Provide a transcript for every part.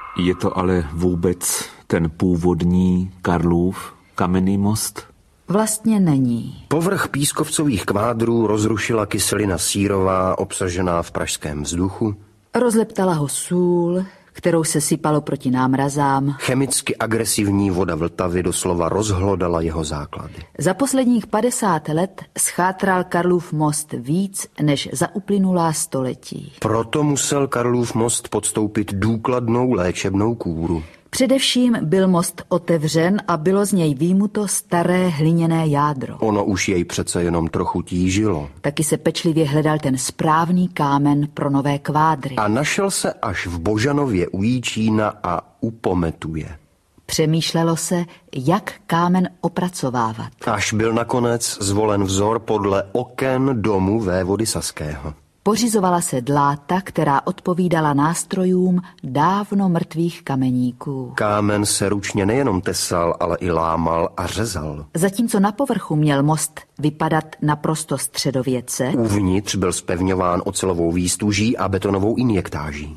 Je to ale vůbec ten původní Karlův kamenný most? Vlastně není. Povrch pískovcových kvádrů rozrušila kyselina sírová obsažená v pražském vzduchu. Rozleptala ho sůl, kterou se sypalo proti námrazám. Chemicky agresivní voda Vltavy doslova rozhlodala jeho základy. Za posledních 50 let schátral Karlův most víc než za uplynulá století. Proto musel Karlův most podstoupit důkladnou léčebnou kúru. Především byl most otevřen a bylo z něj výjimuto staré hliněné jádro. Ono už jej přece jenom trochu tížilo. Taky se pečlivě hledal ten správný kámen pro nové kvádry. A našel se až v Božanově u Jíčína a u Pometuje. Přemýšlelo se, jak kámen opracovávat. Až byl nakonec zvolen vzor podle oken domu vévody Saského. Pořizovala se dláta, která odpovídala nástrojům dávno mrtvých kameníků. Kámen se ručně nejenom tesal, ale i lámal a řezal. Zatímco na povrchu měl most vypadat naprosto středověce, uvnitř byl zpevňován ocelovou výstuží a betonovou injektáží.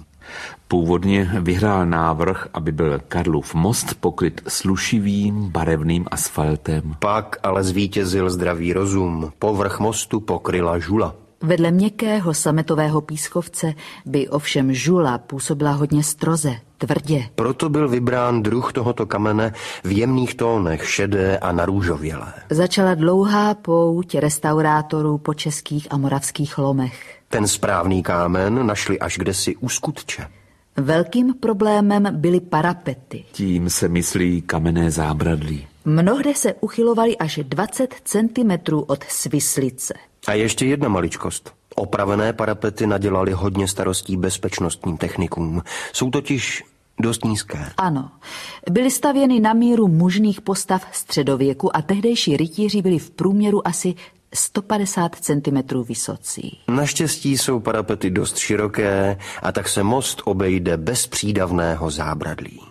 Původně vyhrál návrh, aby byl Karlův most pokryt slušivým barevným asfaltem. Pak ale zvítězil zdravý rozum. Povrch mostu pokryla žula. Vedle měkkého sametového pískovce by ovšem žula působila hodně stroze, tvrdě. Proto byl vybrán druh tohoto kamene v jemných tónech, šedé a narůžovělé. Začala dlouhá pouť restaurátorů po českých a moravských lomech. Ten správný kámen našli až kdesi u Skutče. Velkým problémem byly parapety. Tím se myslí kamenné zábradlí. Mnohde se uchylovaly až 20 cm od svislice. A ještě jedna maličkost. Opravené parapety nadělali hodně starostí bezpečnostním technikům. Jsou totiž dost nízké. Ano, byly stavěny na míru mužných postav středověku a tehdejší rytíři byli v průměru asi 150 cm vysocí. Naštěstí jsou parapety dost široké a tak se most obejde bez přídavného zábradlí.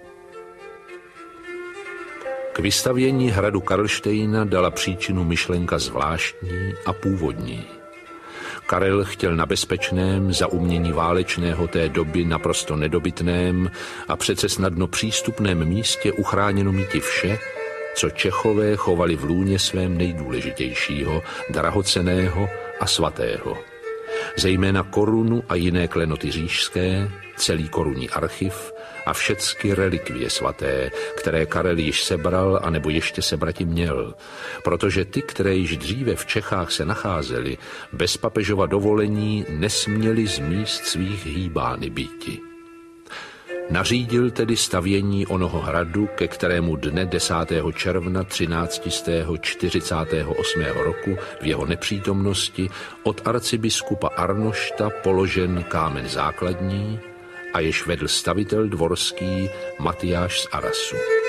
K vystavění hradu Karlštejna dala příčinu myšlenka zvláštní a původní. Karel chtěl na bezpečném, za umění válečného té doby naprosto nedobytném a přece snadno přístupném místě uchráněno míti vše, co Čechové chovali v lůně svém nejdůležitějšího, drahocenného a svatého. Zejména korunu a jiné klenoty říšské, celý korunní archiv a všecky relikvie svaté, které Karel již sebral anebo ještě sebrati měl, protože ty, které již dříve v Čechách se nacházely, bez papežova dovolení nesměly z míst svých hýbány býti. Nařídil tedy stavění onoho hradu, ke kterému dne 10. června 1348. roku v jeho nepřítomnosti od arcibiskupa Arnošta položen kámen základní a jež vedl stavitel dvorský Matyáš z Arasu.